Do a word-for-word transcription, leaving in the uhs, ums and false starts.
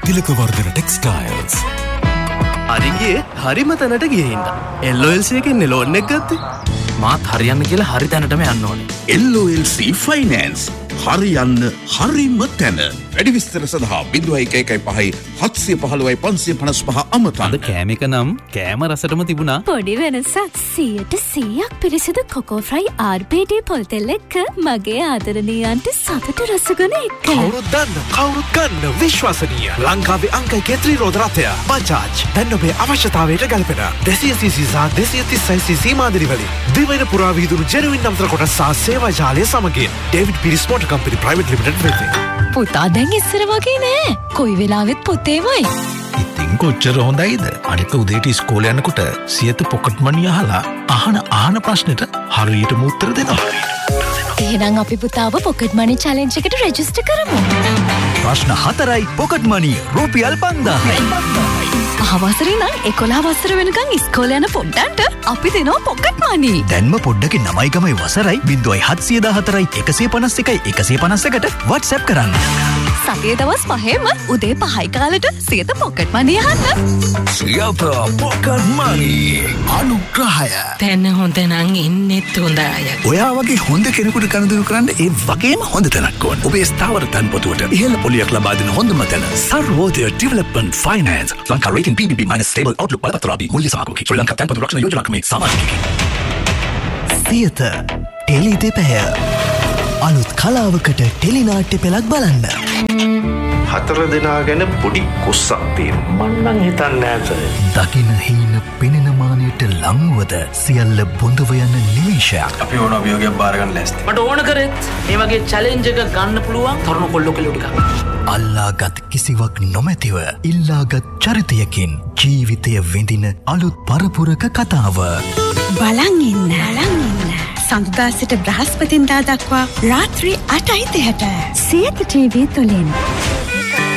තිලකවර්ධන textiles. අරිගේ හරිම තැනට ගිහින්ද. L ඔ L සී එකෙන් ලෝන් එක ගත්තේ. මාත් හරියන්න කියලා හරි තැනටම යන්න ඕනේ. එල් ඔ එල් සී ෆයිනෑන්ස් හරියන්න හරිම තැන. වැඩි විස්තර සඳහා බිංදුව එක එකයි පහයි හත්සිය පහළොවයි පන්සිය පනස් පහ අමතන්න. අද කෑම එක නම් කෑම රසටම තිබුණා. පොඩි වෙනසක් සියයට සීයක් පිරිසිදු කොකෝ ෆ්‍රයි ආර් පී ඩී පොල්තෙල් එක්ක මගේ ආදරණීයන්ට සතුට රසගුණ එක්ක. කවුරුත් දන්න කවුරුත් ගන්න විශ්වාසනීය ලංකාවේ අංක කේත්‍රී රෝද රථය බජාජ් දැන් ඔබේ අවශ්‍යතාවයට ගැලපෙන දෙසිය සීසී සහ දෙසිය තිස්සයි සීසී මාදිරි වලින් දිවයින පුරා විහිදුණු ජෙනුවින් නම්තර කොටස් සහ සේවා ජාලය සමගින් ඩේවිඩ් පිරිස් මෝටර් කම්පැනි ප්‍රයිවට් ලිමිටඩ් වෙතින්. පුතා දැන් ඉස්සර වගේ නෑ. කොයි වෙලාවෙත් පොතේමයි. ඉතින් කොච්චර හොඳයිද? අනික උදේට ඉස්කෝලේ යනකොට සියත පොකට් මනි අහලා අහන ආහන ප්‍රශ්නෙට හරියටම උත්තර දෙනවා. එහෙනම් අපි පුතාව පොකට් මනි චැලෙන්ජ් එකට රෙජිස්ටර් කරමු. ප්‍රශ්න හතරයි පොකට් මනි රුපියල් පන්දාහයි. අහවසරේ නම් එකොළහ වසර වෙනකන් ඉස්කෝලේ යන පොඩ්ඩන්ට අපි දෙනවා පොකට් මනි. දැන්ම පොඩ්ඩගේ නමයි ගමයි වසරයි බිංදුවයි හත්සිය දාහතරයි එකසිය පනස් එකයි එකසිය පනස් එකට WhatsApp කරන්න. සතියේ දවස් පහේම උදේ පහයි කාලෙට සියත පොකට් මනි අහන්න. සියත පොකට් මනි අනුග්‍රහය. දැන් හොඳ නම් ඉන්නෙත් හොඳයි. ඔයා වගේ හොඳ කෙනෙකුට කනදු කරන්න ඒ වගේම හොඳ තැනක් ඕන. ඔබේ ස්ථාවර තන්පතුවට ඉහළ පොලියක් ලබා දෙන හොඳම තැන Sarvodaya development finance. Lanka rating P B B minus stable outlook බලපත්‍රාදී මුල්‍ය සහකෝකී ශ්‍රී ලංකා තන්පතු රක්ෂණ යෝජනා ක්‍රමේ සමාජිකයි. සියත ටෙලි දෙපැය අලුත් කලාවකට ටෙලි නාට්‍ය පෙළක් බලන්න. හතර දෙනා ගැන පොඩි කුස්සක් තියෙනවා. මම නම් හිතන්නේ නැහැ. දකින හීන පෙනෙන මානෙට ලංවද සියල්ල බොඳව යන නිමේෂයක්. අපි ඕන අභියෝගයක් බාර ගන්න ලෑස්ති. මට ඕන කරෙත් මේ වගේ චැලෙන්ජ් එකක් ගන්න පුළුවන් තරුණ කොල්ලෝ කෙල්ලෝ ටිකක්. අල්ලාගත් කිසිවක් නොමැතිව ඉල්ලාගත් චරිතයකින් ජීවිතය විඳින අලුත් පරපුරක කතාව. බලන් ඉන්න බලන් ඉන්න සඳුදා සිට බ්‍රහස්පතින්දා දක්වා රාත්‍රී අටයි තිහට සියත ටීවී තුලින්.